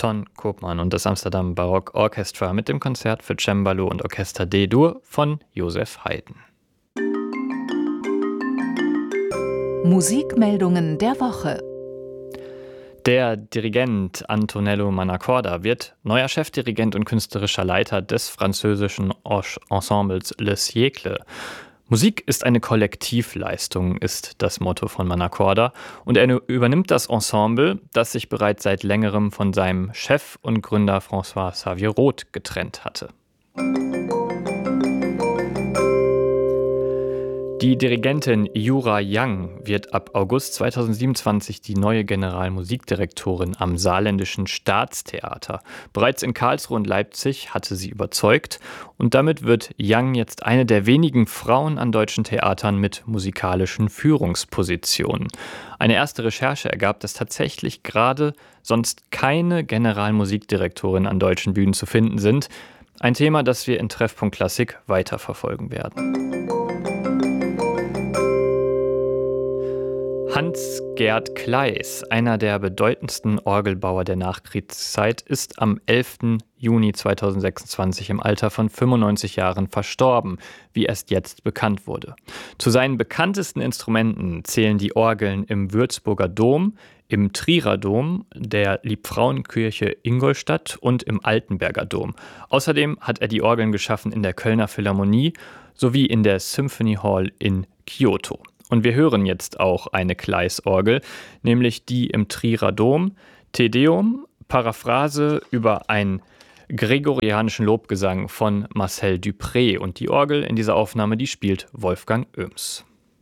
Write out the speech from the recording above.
Ton Koopman und das Amsterdam Baroque Orchestra mit dem Konzert für Cembalo und Orchester D-Dur von Joseph Haydn. Musikmeldungen der Woche. Der Dirigent Antonello Manacorda wird neuer Chefdirigent und künstlerischer Leiter des französischen Ensembles Le Siècle. Musik ist eine Kollektivleistung, ist das Motto von Manacorda, und er übernimmt das Ensemble, das sich bereits seit längerem von seinem Chef und Gründer François Xavier Roth getrennt hatte. Die Dirigentin Yura Young wird ab August 2027 die neue Generalmusikdirektorin am Saarländischen Staatstheater. Bereits in Karlsruhe und Leipzig hatte sie überzeugt und damit wird Young jetzt eine der wenigen Frauen an deutschen Theatern mit musikalischen Führungspositionen. Eine erste Recherche ergab, dass tatsächlich gerade sonst keine Generalmusikdirektorin an deutschen Bühnen zu finden sind. Ein Thema, das wir in Treffpunkt Klassik weiterverfolgen werden. Hans-Gerd Kleis, einer der bedeutendsten Orgelbauer der Nachkriegszeit, ist am 11. Juni 2026 im Alter von 95 Jahren verstorben, wie erst jetzt bekannt wurde. Zu seinen bekanntesten Instrumenten zählen die Orgeln im Würzburger Dom, im Trierer Dom, der Liebfrauenkirche Ingolstadt und im Altenberger Dom. Außerdem hat er die Orgeln geschaffen in der Kölner Philharmonie sowie in der Symphony Hall in Kyoto. Und wir hören jetzt auch eine Kleis-Orgel, nämlich die im Trierer Dom, Te Deum, Paraphrase über einen gregorianischen Lobgesang von Marcel Dupré. Und die Orgel in dieser Aufnahme, die spielt Wolfgang Oehms.